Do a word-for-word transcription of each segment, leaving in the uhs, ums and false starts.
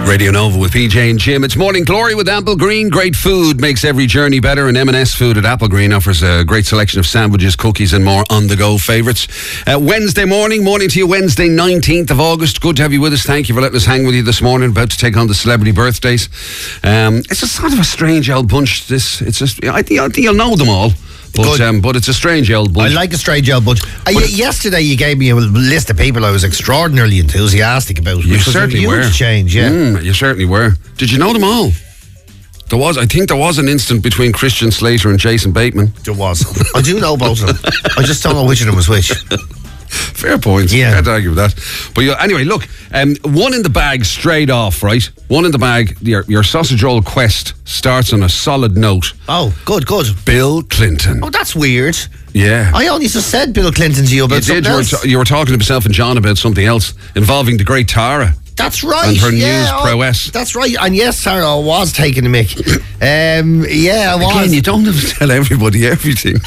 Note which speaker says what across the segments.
Speaker 1: Radio Nova with P J and Jim. It's Morning Glory with Apple Green. Great food makes every journey better, and M and S Food at Apple Green offers a great selection of sandwiches, cookies and more on-the-go favourites. Uh, Wednesday morning, morning to you, Wednesday nineteenth of August. Good to have you with us. Thank you for letting us hang with you this morning. About to take on the celebrity birthdays. Um, it's a sort of a strange old bunch. This, it's just, I think you'll know them all. But, um, but it's a strange old bunch.
Speaker 2: I like a strange old bunch. Uh, y- yesterday you gave me a list of people I was extraordinarily enthusiastic about.
Speaker 1: You
Speaker 2: which was
Speaker 1: certainly
Speaker 2: a huge
Speaker 1: were.
Speaker 2: change, yeah.
Speaker 1: Mm, you certainly were. Did you know them all? There was, I think there was an instant between Christian Slater and Jason Bateman.
Speaker 2: There was. I do know both of them. I just don't know which of them was which.
Speaker 1: Fair point.
Speaker 2: Yeah.
Speaker 1: Can't argue with that. But yeah, anyway, look, um, one in the bag straight off, right? One in the bag. Your, your sausage roll quest starts on a solid note.
Speaker 2: Oh, good, good.
Speaker 1: Bill Clinton.
Speaker 2: Oh, that's weird.
Speaker 1: Yeah.
Speaker 2: I only just said Bill Clinton to you about
Speaker 1: You
Speaker 2: something
Speaker 1: did. You were,
Speaker 2: else.
Speaker 1: t- you were talking to myself and John about something else involving the great Tara.
Speaker 2: That's right.
Speaker 1: And her
Speaker 2: yeah,
Speaker 1: news
Speaker 2: oh,
Speaker 1: prowess.
Speaker 2: That's right. And yes, Sarah, I was taking the mick. Um, yeah, I was.
Speaker 1: Again, you don't have to tell everybody everything.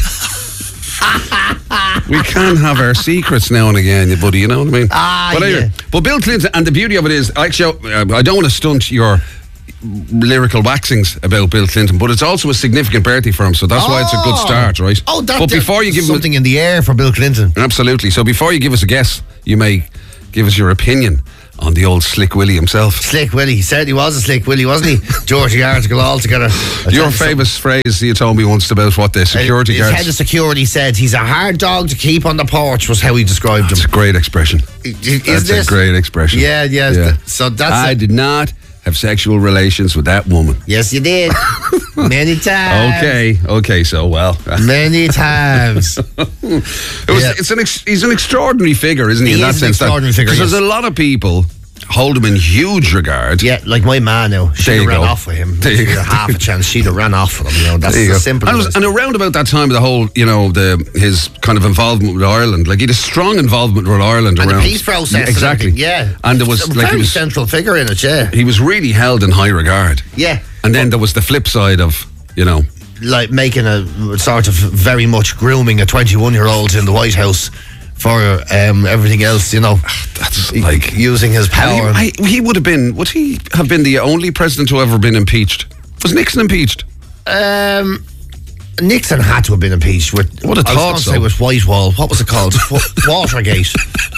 Speaker 1: We can have our secrets now and again, buddy, you know what I mean?
Speaker 2: Ah,
Speaker 1: but anyway,
Speaker 2: yeah.
Speaker 1: but Bill Clinton, and the beauty of it is, actually, uh, I don't want to stunt your lyrical waxings about Bill Clinton, but it's also a significant birthday for him, so that's why it's a good start, right?
Speaker 2: Oh, that,
Speaker 1: but before you give him
Speaker 2: something in the air for Bill Clinton.
Speaker 1: Absolutely. So before you give us a guess, you may give us your opinion on the old Slick Willie himself.
Speaker 2: Slick Willie. He said he was a Slick Willie, wasn't he? Georgie article altogether.
Speaker 1: Your famous phrase you told me once about what the security
Speaker 2: His
Speaker 1: guards...
Speaker 2: head of security said he's a hard dog to keep on the porch, was how he described
Speaker 1: That's
Speaker 2: him.
Speaker 1: a great expression.
Speaker 2: Isn't
Speaker 1: That's
Speaker 2: it?
Speaker 1: a great expression.
Speaker 2: Yeah, yeah.
Speaker 1: Yeah.
Speaker 2: So that's
Speaker 1: I
Speaker 2: it.
Speaker 1: did not have sexual relations with that woman.
Speaker 2: Yes, you did. Many times.
Speaker 1: Okay, okay, so well.
Speaker 2: Many times.
Speaker 1: It was,
Speaker 2: Yeah.
Speaker 1: it's an ex, he's an extraordinary figure, isn't he?
Speaker 2: He
Speaker 1: in that
Speaker 2: is an
Speaker 1: sense, that-
Speaker 2: extraordinary figure,
Speaker 1: because
Speaker 2: yes.
Speaker 1: there's a lot of people hold him in huge regard.
Speaker 2: Yeah, like my man now. She'd
Speaker 1: There
Speaker 2: have
Speaker 1: you
Speaker 2: ran
Speaker 1: go.
Speaker 2: off with him.
Speaker 1: There you
Speaker 2: She'd
Speaker 1: go.
Speaker 2: have half a chance. She'd have ran off with him. You know, that's
Speaker 1: There you
Speaker 2: as
Speaker 1: go.
Speaker 2: simple
Speaker 1: And, it
Speaker 2: as
Speaker 1: was, and around about that time of the whole, you know, the his kind of involvement with Ireland, like he had a strong involvement with Ireland
Speaker 2: And
Speaker 1: around
Speaker 2: the peace process.
Speaker 1: Yeah, exactly.
Speaker 2: And everything, yeah.
Speaker 1: And there was
Speaker 2: a
Speaker 1: like he
Speaker 2: very
Speaker 1: was
Speaker 2: central figure in it, yeah.
Speaker 1: he was really held in high regard.
Speaker 2: Yeah.
Speaker 1: And then there was the flip side of, you know,
Speaker 2: Like making a sort of very much grooming a twenty-one year old in the White House for um, everything else, you know.
Speaker 1: that's like
Speaker 2: Using his power.
Speaker 1: I, he would have been. Would he have been the only president to ever been impeached? Was Nixon impeached?
Speaker 2: Um, Nixon had to have been impeached with.
Speaker 1: Would have
Speaker 2: I was
Speaker 1: thought
Speaker 2: going to
Speaker 1: so.
Speaker 2: say with Whitewall. What was it called? Wa- Watergate.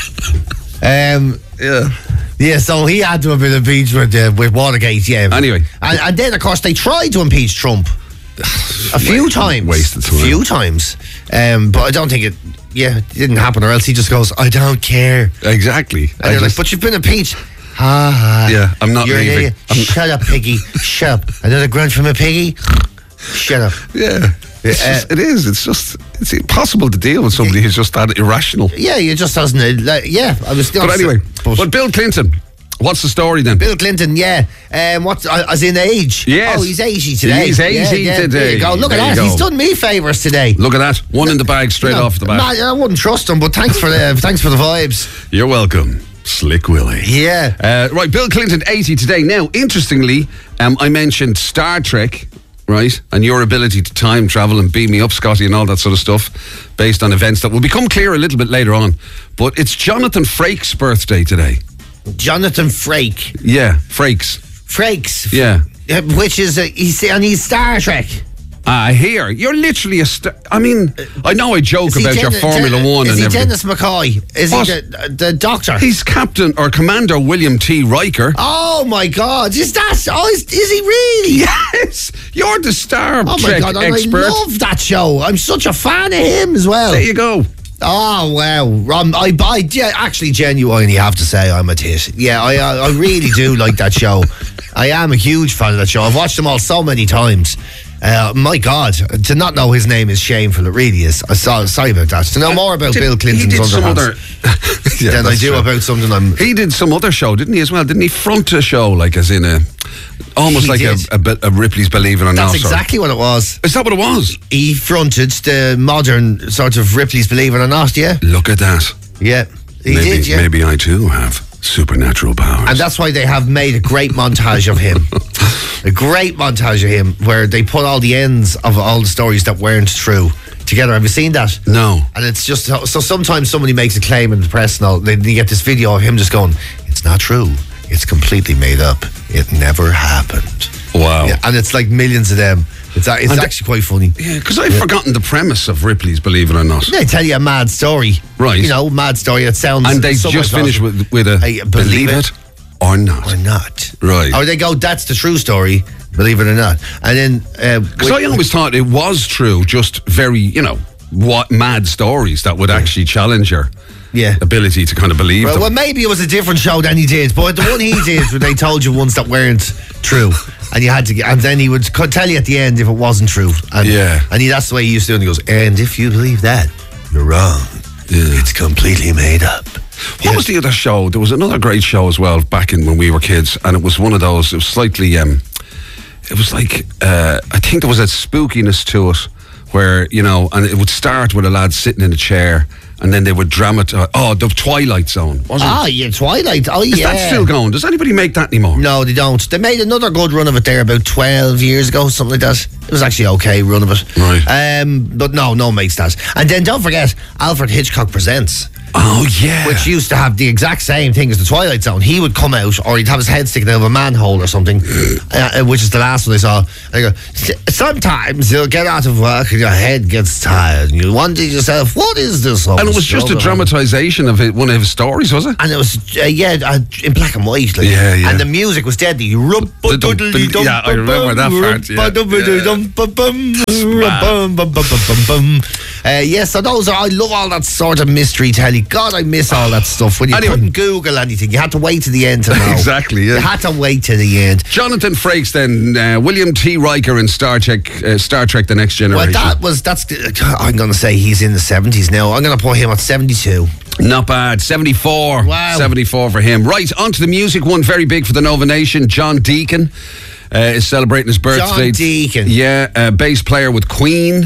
Speaker 2: Um,
Speaker 1: Yeah.
Speaker 2: yeah, so he had to have been impeached with uh, with Watergate. Yeah.
Speaker 1: Anyway.
Speaker 2: and, and then of course they tried to impeach Trump a few
Speaker 1: Wa-
Speaker 2: times.
Speaker 1: wasted time.
Speaker 2: A few times, um, but I don't think it. Yeah, it didn't happen, or else he just goes, "I don't care."
Speaker 1: Exactly.
Speaker 2: And
Speaker 1: I
Speaker 2: they're like,
Speaker 1: just-
Speaker 2: "But you've been impeached." Ha ha.
Speaker 1: Yeah, I'm not
Speaker 2: You're an
Speaker 1: leaving.
Speaker 2: idiot.
Speaker 1: I'm-
Speaker 2: Shut up, piggy. Shut up. Another grunt from a piggy. Shut up.
Speaker 1: yeah. It's
Speaker 2: Uh,
Speaker 1: just, it is. It's just. It's impossible to deal with somebody who's just that irrational.
Speaker 2: Yeah, you just doesn't. Uh, like, yeah, I was.
Speaker 1: But anyway, but Bill Clinton. What's the story then?
Speaker 2: Bill Clinton, yeah. Um, what? Uh, as in age?
Speaker 1: Yes.
Speaker 2: Oh, he's eighty today.
Speaker 1: He's eighty
Speaker 2: yeah, yeah, There
Speaker 1: today.
Speaker 2: you go. Look
Speaker 1: There
Speaker 2: at
Speaker 1: you
Speaker 2: that. He's
Speaker 1: go.
Speaker 2: done me favours today.
Speaker 1: Look at that. One in the bag straight
Speaker 2: No,
Speaker 1: off the bat.
Speaker 2: man, I wouldn't trust him, but thanks for the thanks for the vibes.
Speaker 1: You're welcome, Slick Willie.
Speaker 2: Yeah.
Speaker 1: Uh, right, Bill Clinton, eighty today. Now, interestingly, um, I mentioned Star Trek, right, and your ability to time travel and beam me up, Scotty, and all that sort of stuff, based on events that will become clear a little bit later on. But it's Jonathan Frakes' birthday today.
Speaker 2: Jonathan Frakes.
Speaker 1: Yeah, Frakes.
Speaker 2: Frakes.
Speaker 1: Yeah.
Speaker 2: Uh, Which is, uh, he's, and he's Star Trek.
Speaker 1: I hear you're literally a. St- I mean, I know I joke
Speaker 2: Is he
Speaker 1: about your
Speaker 2: Den-
Speaker 1: Formula
Speaker 2: Den-
Speaker 1: One
Speaker 2: is
Speaker 1: and
Speaker 2: he
Speaker 1: everything.
Speaker 2: Dennis McCoy? Is
Speaker 1: What?
Speaker 2: he the, the doctor?
Speaker 1: He's Captain or Commander William T. Riker.
Speaker 2: Oh my God! Is that? Oh, is, is he really?
Speaker 1: Yes, you're the Star
Speaker 2: Oh my
Speaker 1: Trek
Speaker 2: God! I
Speaker 1: expert.
Speaker 2: love that show. I'm such a fan of him as well.
Speaker 1: There you go.
Speaker 2: Oh wow! Um, I, I yeah, actually genuinely have to say I'm a tit. Yeah, I I, I really do like that show. I am a huge fan of that show. I've watched them all so many times. Uh, my God, to not know his name is shameful. It really is. I saw, sorry about that. To know more about
Speaker 1: Did-
Speaker 2: Bill Clinton's
Speaker 1: he did some
Speaker 2: underpants
Speaker 1: other Yeah,
Speaker 2: than I
Speaker 1: that's
Speaker 2: do
Speaker 1: true.
Speaker 2: about something I'm.
Speaker 1: He did some other show, didn't he, as well? Didn't he front a show, like as in a almost
Speaker 2: He
Speaker 1: like a,
Speaker 2: did.
Speaker 1: a, bit- a Ripley's Believe It or Not?
Speaker 2: That's
Speaker 1: sort of-
Speaker 2: exactly what it was.
Speaker 1: Is that what it was?
Speaker 2: He fronted the modern sort of Ripley's Believe It or Not. Yeah,
Speaker 1: Look at that.
Speaker 2: yeah, he
Speaker 1: maybe,
Speaker 2: did. Yeah,
Speaker 1: maybe I too have supernatural powers.
Speaker 2: and that's why they have made a great montage of him. A great montage of him where they put all the ends of all the stories that weren't true together. Have you seen that?
Speaker 1: No.
Speaker 2: And it's just so sometimes somebody makes a claim in the press and all, they, they get this video of him just going, "It's not true. it's completely made up. It never happened.
Speaker 1: Wow.
Speaker 2: Yeah, and it's like millions of them. It's, it's
Speaker 1: And
Speaker 2: actually quite funny.
Speaker 1: Yeah, because I've forgotten the premise of Ripley's Believe It or Not.
Speaker 2: They tell you a mad story.
Speaker 1: Right.
Speaker 2: You know, mad story. It sounds...
Speaker 1: And they
Speaker 2: somewhat
Speaker 1: just finished
Speaker 2: awesome.
Speaker 1: with, with a
Speaker 2: I
Speaker 1: Believe,
Speaker 2: believe
Speaker 1: It or Not.
Speaker 2: Or not.
Speaker 1: Right.
Speaker 2: Or they go, that's the true story, believe it or not. And then...
Speaker 1: Because
Speaker 2: uh,
Speaker 1: I always thought it was true, just very, you know, what mad stories that would actually challenge your
Speaker 2: Yeah.
Speaker 1: ability to kind of believe
Speaker 2: Well,
Speaker 1: them.
Speaker 2: well, maybe it was a different show than he did, but the one he did, where they told you ones that weren't true, and you had to, get, and then he would co- tell you at the end if it wasn't true. And,
Speaker 1: Yeah.
Speaker 2: and he, that's the way he used to do it. And he goes, and if you believe that, you're wrong.
Speaker 1: Yeah.
Speaker 2: It's completely made up.
Speaker 1: What
Speaker 2: Yes.
Speaker 1: was the other show? There was another great show as well back in when we were kids, and it was one of those. It was slightly. Um, it was like uh, I think there was a spookiness to it, where you know, and it would start with a lad sitting in a chair, and then they would dramatize. Oh, the Twilight Zone, wasn't
Speaker 2: Ah,
Speaker 1: it?
Speaker 2: yeah, Twilight. Oh,
Speaker 1: Is
Speaker 2: yeah.
Speaker 1: that still going? Does anybody make that anymore?
Speaker 2: No, they don't. They made another good run of it there about twelve years ago, something like that. It was actually okay run of it.
Speaker 1: Right.
Speaker 2: Um, but no, no one makes that. And then don't forget, Alfred Hitchcock Presents.
Speaker 1: Oh yeah.
Speaker 2: Which used to have the exact same thing as the Twilight Zone. He would come out, or he'd have his head sticking out of a manhole or something, uh, which is the last one I saw. And I go, sometimes you'll get out of work and your head gets tired, and you wonder to yourself, what is this?
Speaker 1: and it was just a dramatization of it, one of his stories, was it?
Speaker 2: And it was, uh, yeah, uh, in black and white. Like,
Speaker 1: Yeah, yeah.
Speaker 2: And the music was deadly.
Speaker 1: Yeah, I remember that part,
Speaker 2: yeah. Uh, yes, so those are, I love all that sort of mystery telly. God, I miss all that stuff. When you
Speaker 1: Anyway.
Speaker 2: couldn't Google anything, you had to wait to the end to know.
Speaker 1: Exactly, yeah.
Speaker 2: You had to wait to the end.
Speaker 1: Jonathan Frakes, then uh, William T. Riker in Star Trek, uh, Star Trek: The Next
Speaker 2: Well,
Speaker 1: Generation.
Speaker 2: that was, that's, I'm going to say he's in the seventies now. I'm going to put him at seventy-two.
Speaker 1: Not bad. seventy-four.
Speaker 2: Wow.
Speaker 1: seventy-four for him. Right, on to the music. One very big for the Nova Nation. John Deacon uh, is celebrating his birthday.
Speaker 2: John Deacon.
Speaker 1: Yeah, uh, bass player with Queen.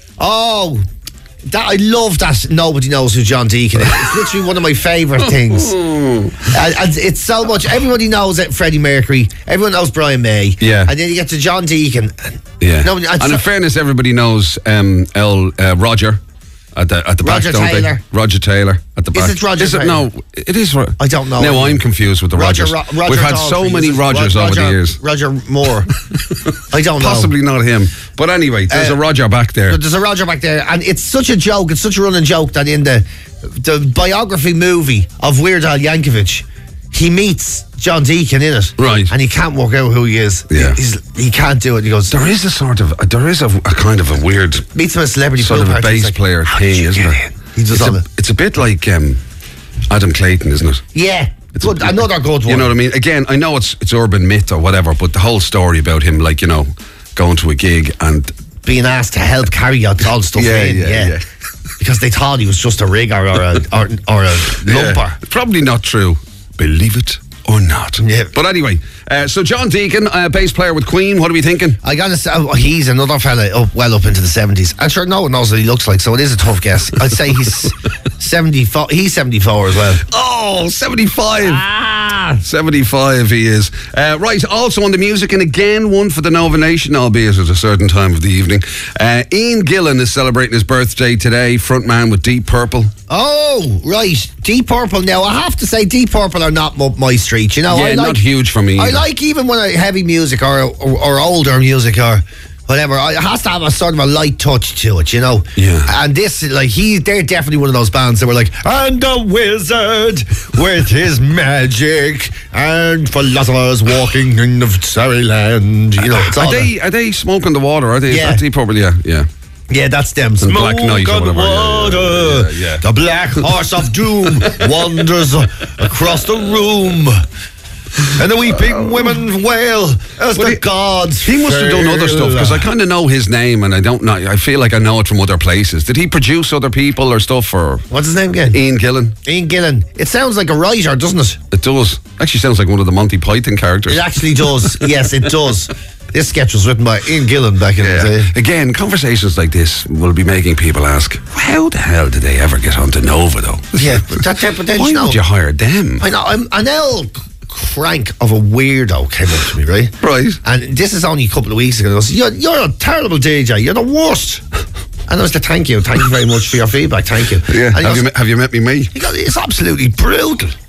Speaker 2: Oh, that, I love that nobody knows who John Deacon is. It's literally one of my favourite things. and, and it's so much. Everybody knows it, Freddie Mercury. Everyone knows Brian May.
Speaker 1: Yeah.
Speaker 2: And then you get to John Deacon. And
Speaker 1: Yeah.
Speaker 2: nobody,
Speaker 1: and in fairness, everybody knows um, L. Uh, Roger. At the, at the
Speaker 2: Roger
Speaker 1: back, don't
Speaker 2: Taylor.
Speaker 1: they? Roger Taylor at the
Speaker 2: Is
Speaker 1: back.
Speaker 2: it Roger
Speaker 1: Is it?
Speaker 2: Taylor?
Speaker 1: No, it is. Ro-
Speaker 2: I don't know.
Speaker 1: Now I'm confused with the
Speaker 2: Roger,
Speaker 1: Rogers.
Speaker 2: Ro- Roger
Speaker 1: We've had so
Speaker 2: Daltrey,
Speaker 1: many
Speaker 2: is it?
Speaker 1: Rogers
Speaker 2: Ro-
Speaker 1: over
Speaker 2: Roger,
Speaker 1: the years.
Speaker 2: Roger Moore. I don't know.
Speaker 1: Possibly not him. But anyway, there's
Speaker 2: Uh,
Speaker 1: a Roger back there.
Speaker 2: There's a Roger back there, and it's such a joke. It's such a running joke that in the the biography movie of Weird Al Yankovic, he meets John Deacon in it,
Speaker 1: Right.
Speaker 2: And he can't work out who he is.
Speaker 1: Yeah.
Speaker 2: He's, he can't do it. He goes,
Speaker 1: There is a sort of, there is a, a kind of a weird
Speaker 2: meets him at a celebrity
Speaker 1: sort
Speaker 2: pool
Speaker 1: of a
Speaker 2: party. He's
Speaker 1: bass
Speaker 2: like,
Speaker 1: player
Speaker 2: "How
Speaker 1: thing,
Speaker 2: did you
Speaker 1: isn't
Speaker 2: get
Speaker 1: it?
Speaker 2: in?" He does
Speaker 1: It's
Speaker 2: all
Speaker 1: a,
Speaker 2: it.
Speaker 1: it's a bit like um, Adam Clayton, isn't it?
Speaker 2: Yeah,
Speaker 1: It's
Speaker 2: good,
Speaker 1: a-
Speaker 2: another good one.
Speaker 1: You know what I mean? Again, I know it's it's urban myth or whatever, but the whole story about him, like, you know, going to a gig and
Speaker 2: Being asked to help carry out all the stuff
Speaker 1: Yeah,
Speaker 2: in,
Speaker 1: yeah,
Speaker 2: yeah,
Speaker 1: yeah.
Speaker 2: because they thought he was just a rigger or a or, or a lumper.
Speaker 1: Yeah, probably not true. Believe it or not.
Speaker 2: Yeah.
Speaker 1: But anyway, uh, so John Deacon, uh, bass player with Queen. What are we thinking?
Speaker 2: I gotta say, oh, he's another fella up well up into the seventies. I'm sure no one knows what he looks like, so it is a tough guess. I'd say he's seventy-four. He's seventy-four as well.
Speaker 1: Oh, seventy-five.
Speaker 2: Ah,
Speaker 1: seventy-five he is. Uh, right, also on the music, and again, one for the Nova Nation, albeit at a certain time of the evening. Uh, Ian Gillan is celebrating his birthday today, frontman with Deep Purple.
Speaker 2: oh, right. Deep Purple. Now I have to say, Deep Purple are not up my street. You know,
Speaker 1: yeah,
Speaker 2: I like,
Speaker 1: not huge for me.
Speaker 2: I
Speaker 1: either.
Speaker 2: like even when I heavy music or, or or older music or whatever. It has to have a sort of a light touch to it, you know.
Speaker 1: Yeah.
Speaker 2: And this, like, he, they're definitely one of those bands that were like, and a wizard with his magic and philosophers walking in the fairyland. You know, it's all
Speaker 1: Are they are they smoking the water? Are they? Is
Speaker 2: Yeah.
Speaker 1: that Deep Purple? Yeah, yeah.
Speaker 2: Yeah, that's them.
Speaker 1: And
Speaker 2: Smoke
Speaker 1: Black Knight or
Speaker 2: on
Speaker 1: whatever, yeah,
Speaker 2: water.
Speaker 1: yeah, yeah, yeah.
Speaker 2: The black horse of doom wanders across the room. And the weeping women wail as
Speaker 1: Well,
Speaker 2: the
Speaker 1: he-
Speaker 2: gods
Speaker 1: He must have done other stuff, because I
Speaker 2: fail.
Speaker 1: kind of know his name, and I don't know. I feel like I know it from other places. Did he produce other people or stuff? Or
Speaker 2: What's his name again?
Speaker 1: Ian Gillan?
Speaker 2: Ian Gillan. It sounds like a writer, doesn't it?
Speaker 1: It does. Actually, sounds like one of the Monty Python characters.
Speaker 2: It actually does. Yes, it does. This sketch was written by Ian Gillan back in the day.
Speaker 1: Again, conversations like this will be making people ask, how the hell did they ever get onto Nova, though?
Speaker 2: Yeah, but that type of thing,
Speaker 1: Why
Speaker 2: you know,
Speaker 1: would you hire them?
Speaker 2: I know, I'm an L crank of a weirdo came up to me, right?
Speaker 1: Right.
Speaker 2: And this is only a couple of weeks ago. He goes, you're, you're a terrible D J. You're the worst. And I was like, thank you. Thank you very much for your feedback. Thank you.
Speaker 1: Yeah.
Speaker 2: And he
Speaker 1: Have
Speaker 2: goes,
Speaker 1: you, met, have you met me, me?
Speaker 2: he goes, it's absolutely brutal.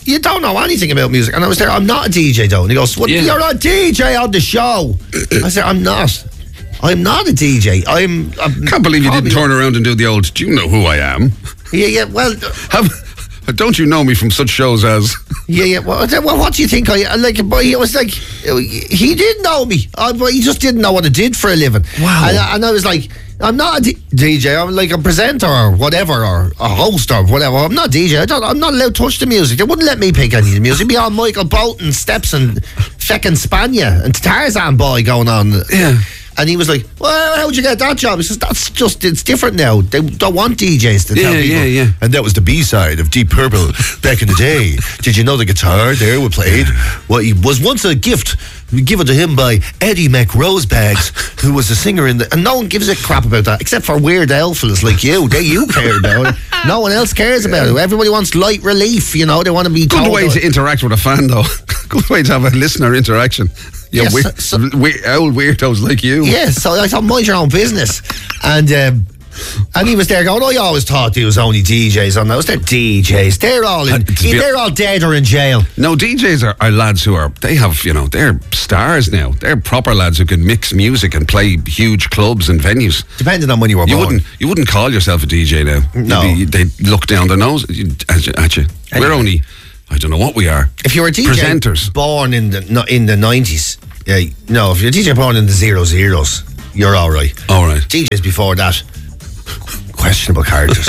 Speaker 2: you don't know anything about music. And I was there, I'm not a D J though. And he goes, well,
Speaker 1: Yeah.
Speaker 2: you're a D J on the show. I said, I'm not. I'm not a D J. I'm. I'm
Speaker 1: Can't believe you didn't
Speaker 2: probably-
Speaker 1: turn around and do the old, do you know who I am?
Speaker 2: Yeah, yeah, well,
Speaker 1: Have, don't you know me from such shows as...
Speaker 2: yeah, yeah. Well, well, what do you think? I like, but he was like, he did know me, uh, but he just didn't know what I did for a living.
Speaker 1: Wow.
Speaker 2: And, I- and I was like, I'm not a D- DJ. I'm like a presenter or whatever, or a host or whatever. I'm not a D J. I don't, I'm not allowed to touch the music. They wouldn't let me pick any of the music. It'd be on Michael Bolton, Steps, and feckin' Spania and Tarzan Boy going on.
Speaker 1: Yeah.
Speaker 2: And he was like, well, how'd you get that job? He says, that's just, it's different now. They don't want D Js to tell
Speaker 1: Yeah,
Speaker 2: people.
Speaker 1: yeah, yeah.
Speaker 3: And that was the B-side of Deep Purple back in the day. Did you know the guitar there we played? Well, he was once a gift given to him by Eddie McRosebags, who was a singer in the...
Speaker 2: And no one gives a crap about that, except for weird elf fellas like you. They you care about it. No one else cares about it. Everybody wants light relief, you know. They want to be
Speaker 1: Good
Speaker 2: told...
Speaker 1: way to interact with a fan, though. Good way to have a listener interaction. Yeah,
Speaker 2: Yes,
Speaker 1: we-
Speaker 2: so-
Speaker 1: we- old weirdos like you.
Speaker 2: Yeah, so I thought, mind your own business. And um, and he was there going, I always thought there was only D Js on those. They're D Js. They're all in,
Speaker 1: Uh, to be-
Speaker 2: they're all dead or in jail.
Speaker 1: No, D Js are, are lads who are, they have, you know, they're stars now. They're proper lads who can mix music and play huge clubs and venues.
Speaker 2: Depending on when you were
Speaker 1: You
Speaker 2: born.
Speaker 1: wouldn't you wouldn't call yourself a D J now.
Speaker 2: No.
Speaker 1: You'd be- they'd look down their nose at you. At you. We're only, I don't know what we are.
Speaker 2: If you're a D J
Speaker 1: Presenters.
Speaker 2: born in the no, in the nineties, yeah, no, if you're a D J born in the zero zeros, you're all right.
Speaker 1: All right.
Speaker 2: D Js before that, questionable characters.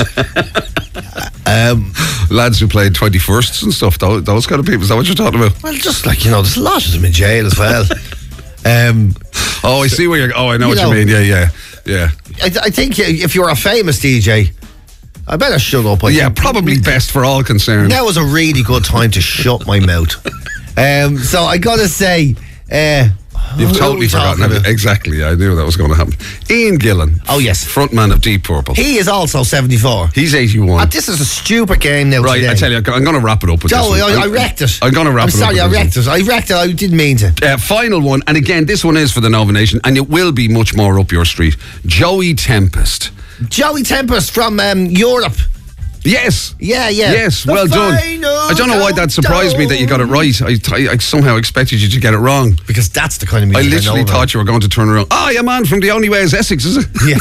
Speaker 2: um,
Speaker 1: Lads who played twenty-firsts and stuff, those, those kind of people. Is that what you're talking about?
Speaker 2: well, just like, you know, there's a lot of them in jail as well. um,
Speaker 1: Oh, I see where you're, oh, I know
Speaker 2: You
Speaker 1: what
Speaker 2: know-
Speaker 1: you mean. Yeah, yeah, yeah.
Speaker 2: I, I think if you're a famous D J, I better shut up. I
Speaker 1: Yeah,
Speaker 2: think.
Speaker 1: probably best for all concerned.
Speaker 2: Now is a really good time to shut my mouth. Um, so I gotta say, uh,
Speaker 1: You've
Speaker 2: who are
Speaker 1: totally
Speaker 2: we
Speaker 1: forgotten
Speaker 2: talking
Speaker 1: everything.
Speaker 2: about?
Speaker 1: Exactly, I knew that was going to happen. Ian Gillan.
Speaker 2: Oh, yes.
Speaker 1: Frontman of Deep Purple.
Speaker 2: He is also seventy-four.
Speaker 1: He's eighty-one.
Speaker 2: Uh, this is a stupid game now.
Speaker 1: Right,
Speaker 2: today.
Speaker 1: I tell you, I'm going to wrap it up with
Speaker 2: Joe,
Speaker 1: this one.
Speaker 2: I, I
Speaker 1: I'm-
Speaker 2: wrecked it.
Speaker 1: I'm going to wrap
Speaker 2: I'm
Speaker 1: it
Speaker 2: sorry,
Speaker 1: up
Speaker 2: I
Speaker 1: with
Speaker 2: wrecked
Speaker 1: this
Speaker 2: it. I wrecked it. I didn't mean to.
Speaker 1: one. Uh, final one, and again, this one is for the Nova Nation, and it will be much more up your street. Joey Tempest.
Speaker 2: Joey Tempest from um, Europe.
Speaker 1: Yes.
Speaker 2: Yeah, yeah.
Speaker 1: Yes,
Speaker 2: The
Speaker 1: well done.
Speaker 2: final
Speaker 1: I don't know why that surprised me that you got it
Speaker 2: countdown.
Speaker 1: right. I, I, I somehow expected you to get it wrong.
Speaker 2: Because that's the kind of
Speaker 1: I
Speaker 2: music I,
Speaker 1: literally
Speaker 2: know
Speaker 1: thought you were going to turn around. Oh, yeah, man, from The Only Way is Essex, is it?
Speaker 2: Yeah.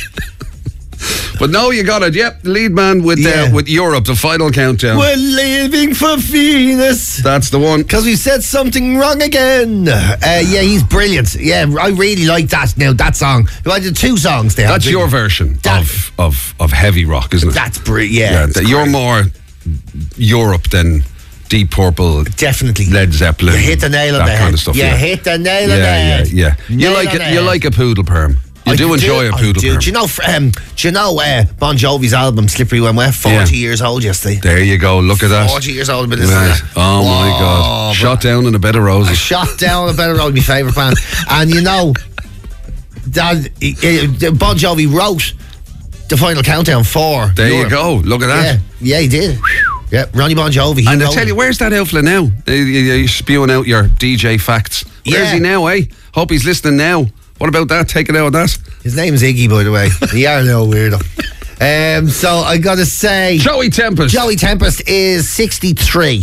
Speaker 1: But no, you got it. Yep, lead man with
Speaker 2: Yeah.
Speaker 1: uh, with Europe, the final countdown.
Speaker 2: We're living for Venus.
Speaker 1: That's the one.
Speaker 2: Because we said something wrong again. Uh, yeah, he's brilliant. Yeah, I really like that. Now, that song. Well, the two songs there.
Speaker 1: That's your version
Speaker 2: That-
Speaker 1: of, of of heavy rock, isn't it?
Speaker 2: That's brilliant. Yeah,
Speaker 1: yeah,
Speaker 2: it's
Speaker 1: that you're
Speaker 2: great.
Speaker 1: more Europe than Deep Purple,
Speaker 2: Definitely.
Speaker 1: Led Zeppelin.
Speaker 2: You hit the nail on
Speaker 1: that
Speaker 2: the head.
Speaker 1: kind of stuff.
Speaker 2: You
Speaker 1: yeah.
Speaker 2: hit the nail on
Speaker 1: yeah,
Speaker 2: the head.
Speaker 1: Yeah, yeah, You
Speaker 2: Nail
Speaker 1: like
Speaker 2: on
Speaker 1: it.
Speaker 2: the
Speaker 1: You
Speaker 2: head.
Speaker 1: like a poodle perm. You
Speaker 2: I
Speaker 1: do enjoy a
Speaker 2: I
Speaker 1: poodle
Speaker 2: do.
Speaker 1: perm.
Speaker 2: Do you know, um, do you know uh, Bon Jovi's album, Slippery When Wet? forty
Speaker 1: Yeah.
Speaker 2: years old yesterday.
Speaker 1: There you go. Look at that.
Speaker 2: forty years old, but listen
Speaker 1: Right.
Speaker 2: to that.
Speaker 1: Oh my
Speaker 2: Whoa,
Speaker 1: God!
Speaker 2: bro.
Speaker 1: Shot down in a bed of roses.
Speaker 2: Shot down a better road, my favourite band. And you know, that uh, Bon Jovi wrote the final countdown for
Speaker 1: There you
Speaker 2: Europe.
Speaker 1: go. Look at
Speaker 2: Yeah,
Speaker 1: that.
Speaker 2: yeah, he did. Yeah, Ronnie Bon Jovi. He
Speaker 1: And I
Speaker 2: wrote
Speaker 1: tell you,
Speaker 2: it.
Speaker 1: where's that outfit now? Uh, you- You're spewing out your D J facts. Where's
Speaker 2: Yeah.
Speaker 1: he now, eh? Hope he's listening now. What about that? Take it out of that.
Speaker 2: His name's Iggy, by the way. You are a little weirdo. Um, so I gotta say,
Speaker 1: Joey Tempest.
Speaker 2: Joey Tempest is sixty-three.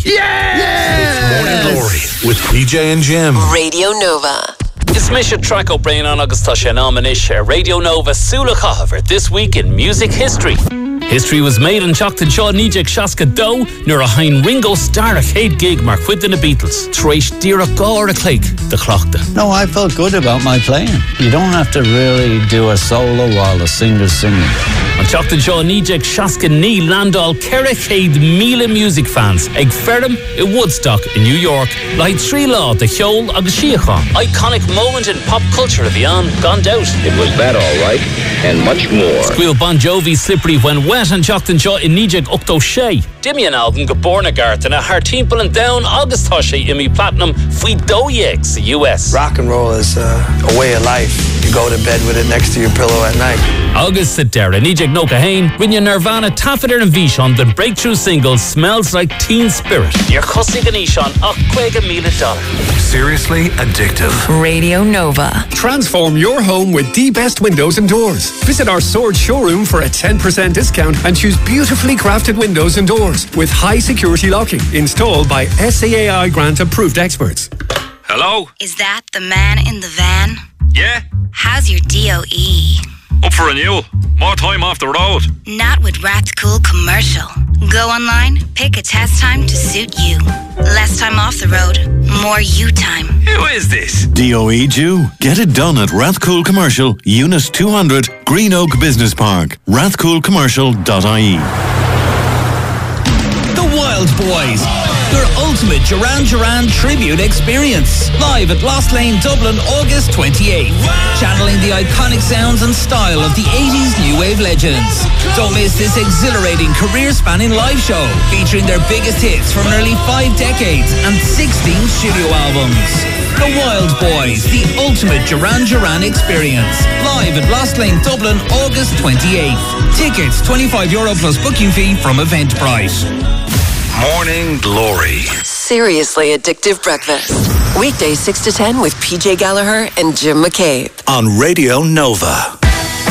Speaker 3: Morning Glory with P J and Jim.
Speaker 4: Radio Nova.
Speaker 5: Is mis a track ó brain an agus tá sé ná manis ar Radio Nova Súla Chahabhar this week in music history. History was made in Choctaw Shaw Níjek Shaska Do nor a hein Ringo Starr a chéad gig mar chuid in the Beatles. Tréis Dira Gá a Clegg the Clochta.
Speaker 6: No, I felt good about my playing. You don't have to really do a solo while the singer's singing.
Speaker 5: An Choctaw Shaw Níjek Shaska Ní Landal Cera chéad míle music fans ag ferm I Woodstock in New York like trí lá de cheol agus síochán. Iconic moment in pop culture of Ian gone out.
Speaker 7: It was that all right, and much more.
Speaker 5: Squeal Bon Jovi Slippery When Wet and Choctaw Shaw in Níjek Octo Shay. Dimian album go Bornagart and a her timple and down August Hoshe Imi Platinum Fui Doyex the U S.
Speaker 8: Rock and roll is uh, a way of life. You go to bed with it next to your pillow at night.
Speaker 5: August sit there and Níjek Noka Hain when your Nirvana Taffeder and Vishon the breakthrough single Smells Like Teen Spirit. Your Cussig and Ishon Aquega Mila Dollar.
Speaker 4: Seriously addictive.
Speaker 9: Radio Nova.
Speaker 10: Transform your home with the best windows and doors. Visit our Sword showroom for a ten percent discount and choose beautifully crafted windows and doors with high security locking installed by S A A I grant approved experts.
Speaker 11: Hello?
Speaker 12: Is that the man in the van?
Speaker 11: Yeah?
Speaker 12: How's your D O E?
Speaker 11: Up for renewal. More time off the road.
Speaker 12: Not with Rathcool Commercial. Go online, pick a test time to suit you. Less time off the road, more you time.
Speaker 11: Who is this?
Speaker 13: D O E due. Get it done at Rathcool Commercial, Unit two hundred, Green Oak Business Park. rathcool commercial dot I E.
Speaker 14: The Wild Boys. Your ultimate Duran Duran tribute experience. Live at Lost Lane, Dublin, August twenty-eighth. Channeling the iconic sounds and style of the eighties new wave legends. Don't miss this exhilarating career-spanning live show featuring their biggest hits from nearly five decades and sixteen studio albums. The Wild Boys, the ultimate Duran Duran experience. Live at Lost Lane, Dublin, August twenty-eighth. Tickets twenty-five euro plus booking fee from Eventbrite.
Speaker 4: Morning Glory.
Speaker 9: Seriously addictive breakfast. Weekdays six to ten with P J Gallagher and Jim McCabe.
Speaker 4: On Radio Nova.